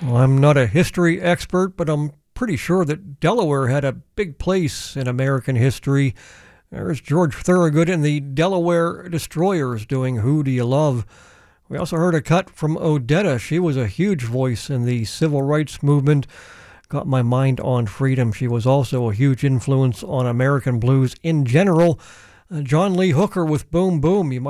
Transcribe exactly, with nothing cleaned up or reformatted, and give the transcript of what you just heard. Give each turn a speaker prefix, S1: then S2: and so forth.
S1: Well, I'm not a history expert, but I'm pretty sure that Delaware had a big place in American history. There's George Thorogood and the Delaware Destroyers doing Who Do You Love? We also heard a cut from Odetta. She was a huge voice in the civil rights movement. Got My Mind on Freedom. She was also a huge influence on American blues in general. Uh, John Lee Hooker with Boom Boom. You might